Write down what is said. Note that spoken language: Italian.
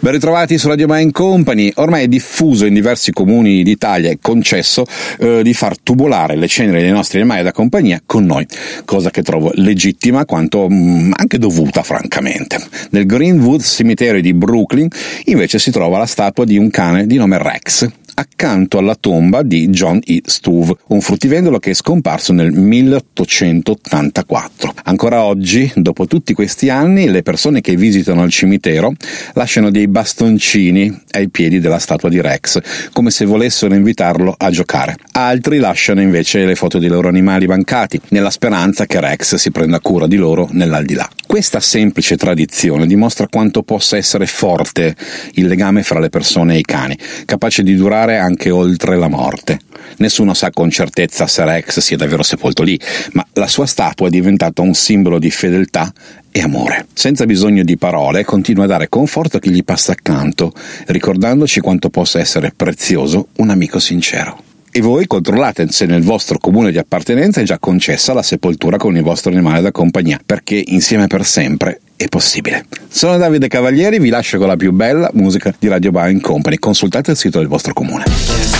Ben ritrovati su Radio Mind Company. Ormai è diffuso in diversi comuni d'Italia e concesso di far tubolare le ceneri dei nostri animali da compagnia con noi, cosa che trovo legittima quanto anche dovuta, francamente. Nel Greenwood Cemetery di Brooklyn invece si trova la statua di un cane di nome Rex, accanto alla tomba di John E. Stuve, un fruttivendolo che è scomparso nel 1884. Ancora oggi, dopo tutti questi anni, le persone che visitano il cimitero lasciano dei bastoncini ai piedi della statua di Rex, come se volessero invitarlo a giocare. Altri lasciano invece le foto dei loro animali mancati, nella speranza che Rex si prenda cura di loro nell'aldilà. Questa semplice tradizione dimostra quanto possa essere forte il legame fra le persone e i cani, capace di durare anche oltre la morte. Nessuno sa con certezza se Rex sia davvero sepolto lì, ma la sua statua è diventata un simbolo di fedeltà e amore. Senza bisogno di parole, continua a dare conforto a chi gli passa accanto, ricordandoci quanto possa essere prezioso un amico sincero. E voi controllate se nel vostro comune di appartenenza è già concessa la sepoltura con il vostro animale da compagnia, perché insieme per sempre è possibile. Sono Davide Cavalieri, vi lascio con la più bella musica di Radio Mind Company. Consultate il sito del vostro comune.